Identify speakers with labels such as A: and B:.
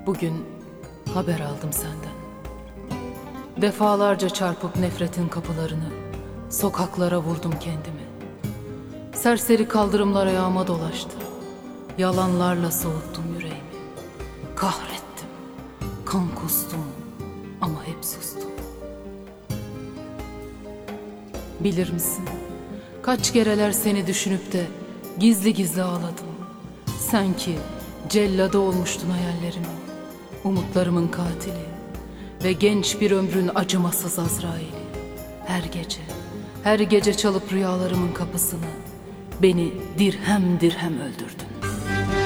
A: Bugün haber aldım senden. Defalarca çarpıp nefretin kapılarını, sokaklara vurdum kendimi. Serseri kaldırımlar ayağıma dolaştı. Yalanlarla soğuttum yüreğimi. Kahrettim, kan kustum ama hep sustum. Bilir misin, kaç kereler seni düşünüp de gizli gizli ağladım. Sen ki celladı olmuştun hayallerimin, umutlarımın katili ve genç bir ömrün acımasız Azrail'i. Her gece çalıp rüyalarımın kapısını, beni dirhem dirhem öldürdün.